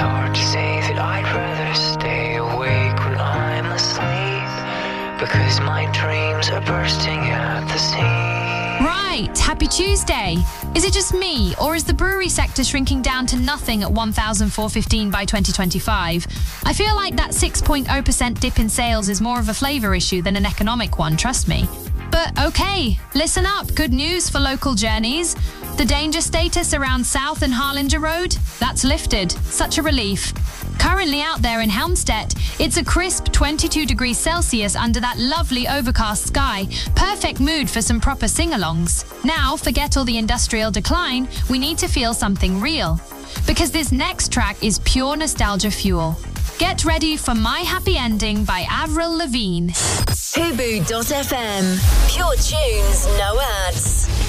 hard to say that I'd rather stay awake when I'm asleep, because my dreams are bursting at the seams. Right, happy Tuesday. Is it just me, or is the brewery sector shrinking down to nothing at 1,415 by 2025? I feel like that 6.0% dip in sales is more of a flavour issue than an economic one, trust me. But okay, listen up, good news for local journeys. The danger status around South and Harlinger Road, that's lifted. Such a relief. Currently out there in Helmstedt, it's a crisp 22 degrees Celsius under that lovely overcast sky. Perfect mood for some proper sing-alongs. Now, forget all the industrial decline, we need to feel something real. Because this next track is pure nostalgia fuel. Get ready for My Happy Ending by Avril Lavigne. Hubu.fm. Pure tunes, no ads.